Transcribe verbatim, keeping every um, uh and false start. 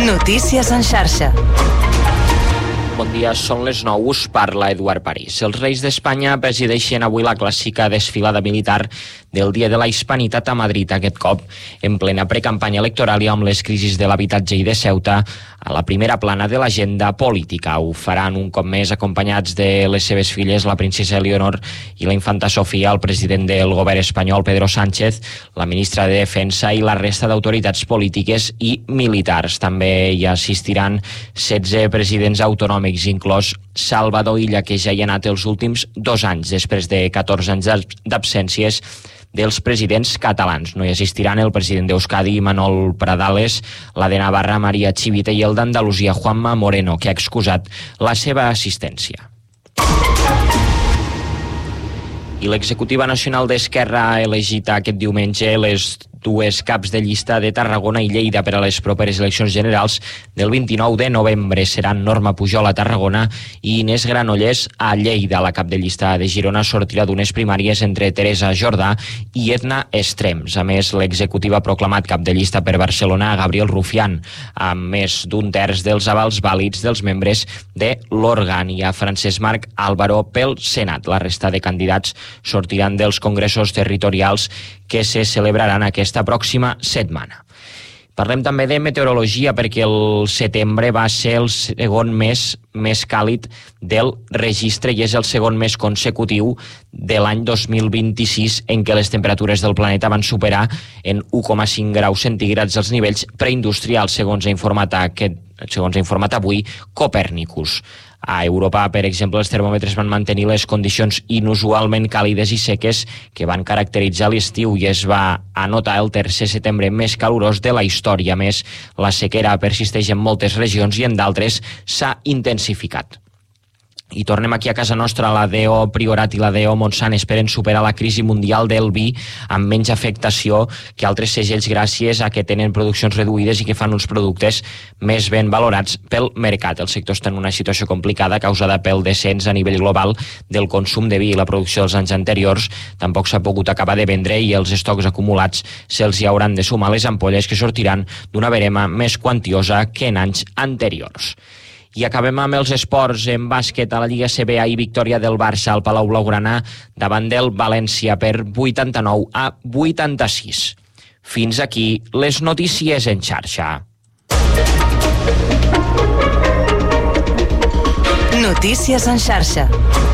Notícies en xarxa. Bon dia, són les nou, us parla Eduard París. Els Reis d'Espanya presideixen avui la clàssica desfilada militar del Dia de la Hispanitat a Madrid, aquest cop en plena precampanya electoral i amb les crisis de l'habitatge i de Ceuta a la primera plana de l'agenda política. Ho faran un cop més acompanyats de les seves filles, la princesa Eleonor i la infanta Sofia, el president del govern espanyol, Pedro Sánchez, la ministra de Defensa i la resta d'autoritats polítiques i militars. També hi assistiran setze presidents autonòmics, inclòs Salvador Illa, que ja hi ha anat els últims dos anys, després de catorze anys d'absències dels presidents catalans. No hi assistiran el president d'Euskadi, Manol Pradales, la de Navarra, Maria Chivite, i el d'Andalusia, Juanma Moreno, que ha excusat la seva assistència. I l'executiva nacional d'Esquerra ha elegit aquest diumenge les dues caps de llista de Tarragona i Lleida per a les properes eleccions generals del vint-i-nou de novembre. Seran Norma Pujol a Tarragona i Inés Granollers a Lleida. La cap de llista de Girona sortirà d'unes primàries entre Teresa Jordà i Edna Estrems. A més, l'executiva ha proclamat cap de llista per Barcelona a Gabriel Rufián, amb més d'un terç dels avals vàlids dels membres de l'òrgan, i a Francesc Marc Álvaro pel Senat. La resta de candidats sortiran dels congressos territorials que se celebraran aquesta pròxima setmana. Parlem també de meteorologia, perquè el setembre va ser el segon mes més càlid del registre i és el segon mes consecutiu de l'any dos mil vint-i-sis en què les temperatures del planeta van superar en u coma cinc graus centígrads els nivells preindustrials, segons ha informat, aquest, segons ha informat avui Copernicus. A Europa, per exemple, els termòmetres van mantenir les condicions inusualment càlides i seques que van caracteritzar l'estiu i es va anotar el tercer setembre més calorós de la història. A més, la sequera persisteix en moltes regions i en d'altres s'ha intensificat. I tornem aquí a casa nostra. La D O Priorat i la D O Montsant esperen superar la crisi mundial del vi amb menys afectació que altres segells gràcies a que tenen produccions reduïdes i que fan uns productes més ben valorats pel mercat. El sector està en una situació complicada causada pel descens a nivell global del consum de vi i la producció dels anys anteriors. Tampoc s'ha pogut acabar de vendre i els estocs acumulats se'ls hi hauran de sumar les ampolles que sortiran d'una verema més quantiosa que en anys anteriors. I acabem amb els esports. En bàsquet, a la Lliga C B, ahir victòria del Barça al Palau Blaugrana davant del València per vuitanta-nou a vuitanta-sis. Fins aquí les notícies en xarxa. Notícies en xarxa.